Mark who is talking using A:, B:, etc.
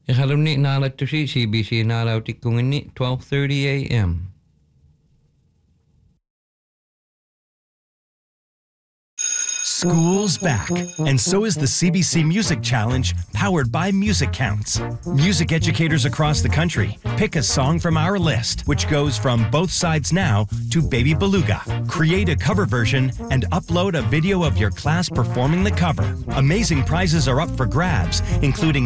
A: Ihalumni nalatusi CBC nalautikungini 12:30 a.m.
B: School's back, and so is the CBC Music Challenge, powered by Music Counts. Music educators across the country pick a song from our list, which goes from Both Sides Now to Baby Beluga. Create a cover version and upload a video of your class performing the cover. Amazing prizes are up for grabs, including